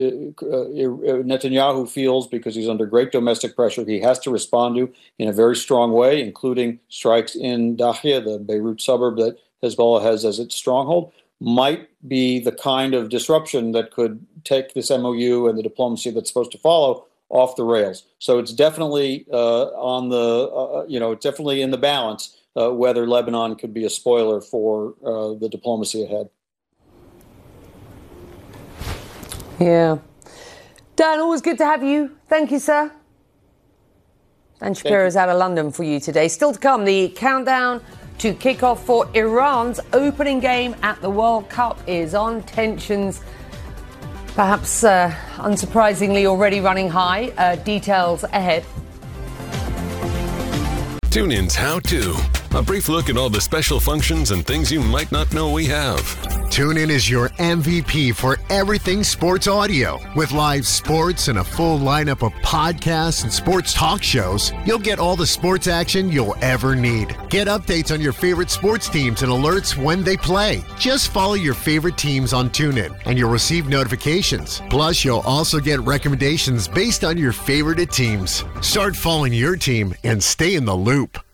Netanyahu feels, because he's under great domestic pressure, he has to respond to in a very strong way, including strikes in Dahia, the Beirut suburb that Hezbollah has as its stronghold, might be the kind of disruption that could take this MOU and the diplomacy that's supposed to follow off the rails. So it's definitely it's definitely in the balance whether Lebanon could be a spoiler for the diplomacy ahead. Yeah. Dan, always good to have you. Thank you, sir. Dan Shapiro is out of London for you today. Still to come, the countdown to kick off for Iran's opening game at the World Cup is on. Tensions, perhaps unsurprisingly, already running high. Details ahead. TuneIn's How To. A brief look at all the special functions and things you might not know we have. TuneIn is your MVP for everything sports audio. With live sports and a full lineup of podcasts and sports talk shows, you'll get all the sports action you'll ever need. Get updates on your favorite sports teams and alerts when they play. Just follow your favorite teams on TuneIn, and you'll receive notifications. Plus, you'll also get recommendations based on your favorite teams. Start following your team and stay in the loop.